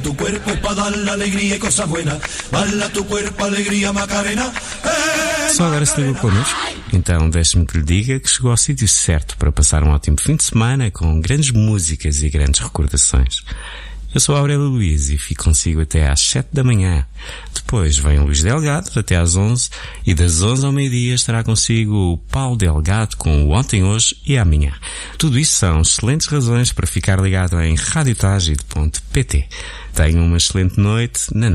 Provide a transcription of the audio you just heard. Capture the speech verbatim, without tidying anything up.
tu cuerpo es para dar la alegría y cosas buenas. Bala tu cuerpo, alegría, Macarena. Só agora se ligou connosco? Então deixe-me que lhe diga que chegou ao sítio certo para passar um ótimo fim de semana com grandes músicas e grandes recordações. Eu sou Aurélio Luís e fico consigo até às sete da manhã. Depois vem o Luís Delgado até às onze e das onze ao meio-dia estará consigo o Paulo Delgado com o Ontem, Hoje e Amanhã. Tudo isso são excelentes razões para ficar ligado em rádio tagide ponto pt. Tenham uma excelente noite na